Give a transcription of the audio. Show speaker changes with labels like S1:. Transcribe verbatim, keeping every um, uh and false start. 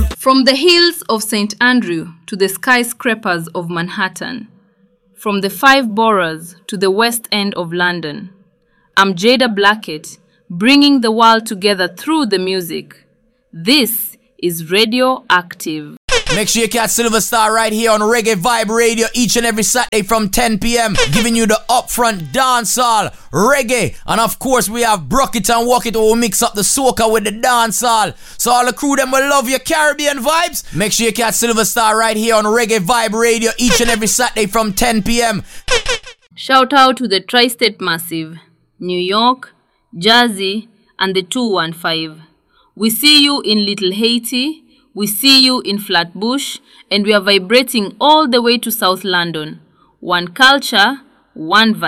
S1: From the hills of Saint Andrew to the skyscrapers of Manhattan, from the five boroughs to the West End of London, I'm Jada Blackett, bringing the world together through the music. This is Radio Active.
S2: Make sure you catch Silver Star right here on Reggae Vibe Radio each and every Saturday from ten p.m. giving you the upfront dancehall, reggae, and of course we have Brock It and Walk It where we mix up the soca with the dancehall. So all the crew them will love your Caribbean vibes. Make sure you catch Silver Star right here on Reggae Vibe Radio each and every Saturday from ten p.m.
S1: Shout out to the Tri-State Massive, New York, Jersey, and the two one five. We see you in Little Haiti. We see you in Flatbush, and we are vibrating all the way to South London. One culture, one vibe.